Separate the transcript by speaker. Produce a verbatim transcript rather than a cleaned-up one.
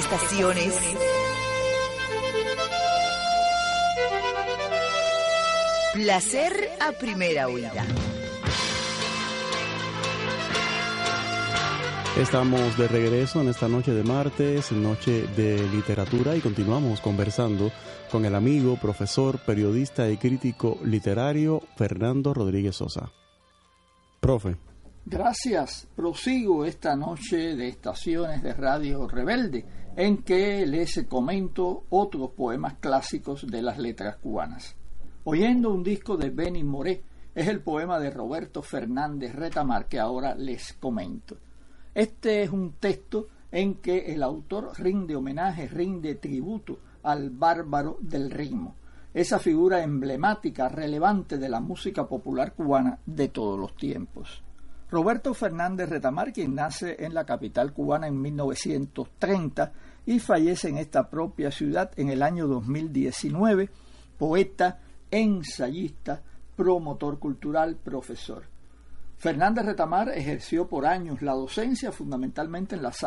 Speaker 1: Estaciones. Placer a primera oída.
Speaker 2: Estamos de regreso en esta noche de martes, noche de literatura, y continuamos conversando con el amigo, profesor, periodista y crítico literario Fernando Rodríguez Sosa. Profe.
Speaker 3: Gracias. Prosigo esta noche de Estaciones de Radio Rebelde, en que les comento otros poemas clásicos de las letras cubanas. Oyendo un disco de Benny Moré es el poema de Roberto Fernández Retamar que ahora les comento. Este es un texto en que el autor rinde homenaje, rinde tributo al bárbaro del ritmo, esa figura emblemática, relevante de la música popular cubana de todos los tiempos. Roberto Fernández Retamar, quien nace en la capital cubana en mil novecientos treinta y fallece en esta propia ciudad en el año dos mil diecinueve, poeta, ensayista, promotor cultural, profesor. Fernández Retamar ejerció por años la docencia fundamentalmente en la